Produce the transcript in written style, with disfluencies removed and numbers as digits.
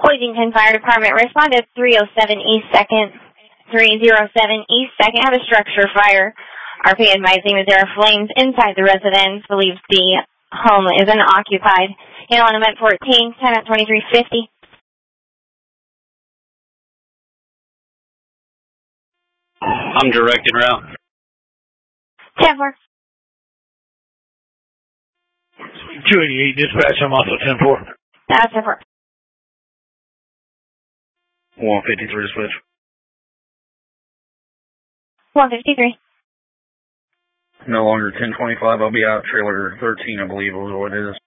Washington Fire Department responded 307 East 2nd. 307 East 2nd had a structure fire. RP advising that there are flames inside the residence. Believes the home is unoccupied. Handle on event 14, 10 at 2350. I'm directed route. 10-4. 288 dispatch, I'm also 10-4. That's 10-4. 153 dispatch. 153. No longer 1025, I'll be out trailer 13, I believe, is what it is.